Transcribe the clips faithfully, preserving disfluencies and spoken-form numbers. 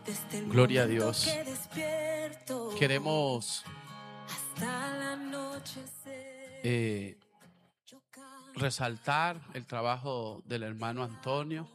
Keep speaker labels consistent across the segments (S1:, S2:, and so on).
S1: Gloria a Dios. Queremos eh, resaltar el trabajo del hermano Antonio.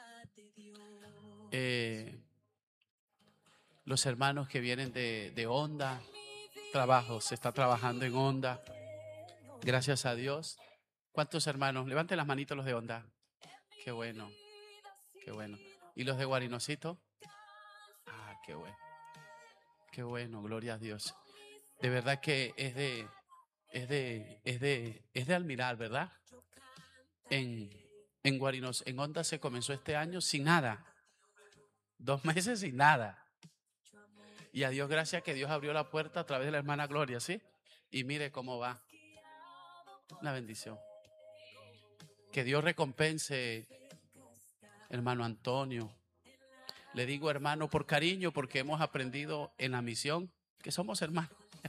S1: Eh, los hermanos que vienen de, de Onda, trabajo, se está trabajando en Onda. Gracias a Dios. ¿Cuántos hermanos? Levanten las manitos los de Onda. Qué bueno, qué bueno. ¿Y los de Guarinocito? Ah, qué bueno. Qué bueno, gloria a Dios. De verdad que es de, es de, es de, es de admirar, ¿verdad? En, en Guarinos, en Onda se comenzó este año sin nada. Dos meses sin nada. Y a Dios gracias que Dios abrió la puerta a través de la hermana Gloria, ¿sí? Y mire cómo va. Una bendición. Que Dios recompense, hermano Antonio. Le digo hermano por cariño, porque hemos aprendido en la misión que somos hermanos.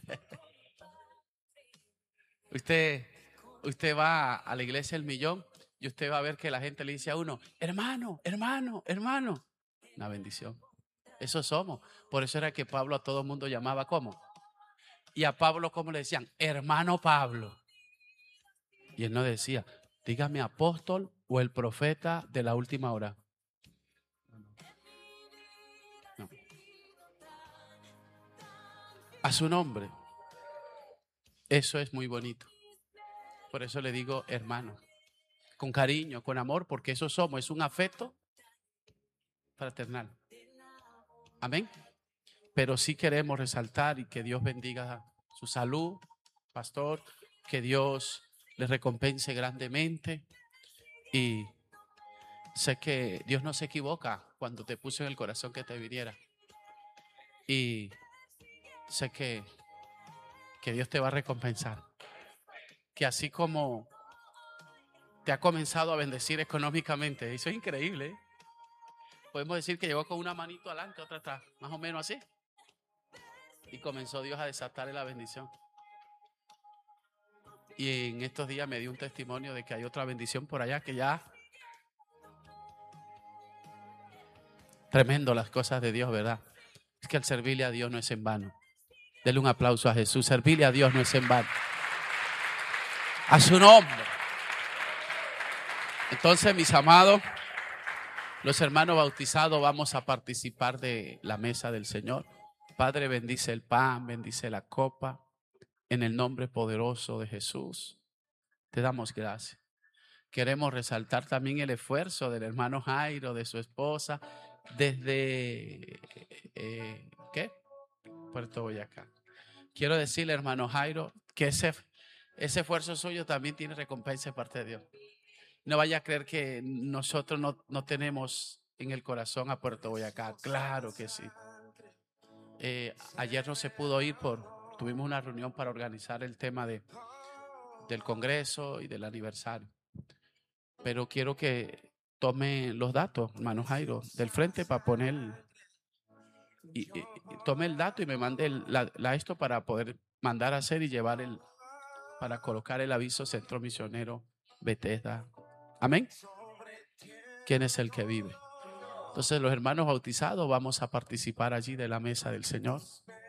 S1: Usted, usted va a la iglesia El Millón y usted va a ver que la gente le dice a uno, hermano, hermano, hermano. Una bendición. Eso somos. Por eso era que Pablo a todo el mundo llamaba ¿cómo? Y a Pablo, ¿cómo le decían? Hermano Pablo. Y él no decía, dígame apóstol o el profeta de la última hora. No. A su nombre. Eso es muy bonito. Por eso le digo hermano. Con cariño, con amor, porque eso somos. Es un afecto fraternal. Amén. Pero sí queremos resaltar y que Dios bendiga su salud, pastor, que Dios le recompense grandemente. Y sé que Dios no se equivoca cuando te puso en el corazón que te viniera. Y sé que, que Dios te va a recompensar. Que así como te ha comenzado a bendecir económicamente, eso es increíble, ¿eh? Podemos decir que llegó con una manito adelante, otra atrás, más o menos así. Y comenzó Dios a desatarle la bendición. Y en estos días me dio un testimonio de que hay otra bendición por allá que ya... Tremendo las cosas de Dios, ¿verdad? Es que el servirle a Dios no es en vano. Denle un aplauso a Jesús. Servirle a Dios no es en vano. A su nombre. Entonces, mis amados, los hermanos bautizados vamos a participar de la mesa del Señor. Padre, bendice el pan, bendice la copa. En el nombre poderoso de Jesús, te damos gracias. Queremos resaltar también el esfuerzo del hermano Jairo, de su esposa, desde, eh, ¿qué? Puerto Boyacá. Quiero decirle, hermano Jairo, que ese, ese esfuerzo suyo también tiene recompensa de parte de Dios. No vaya a creer que nosotros no, no tenemos en el corazón a Puerto Boyacá. Claro que sí. Eh, ayer no se pudo ir por... Tuvimos una reunión para organizar el tema de, del Congreso y del aniversario. Pero quiero que tome los datos, hermano Jairo, del frente para poner... Y, y, y tome el dato y me mande el, la, la esto para poder mandar a hacer y llevar el... Para colocar el aviso Centro Misionero Bethesda. Amén. ¿Quién es el que vive? Entonces los hermanos bautizados vamos a participar allí de la mesa del Señor.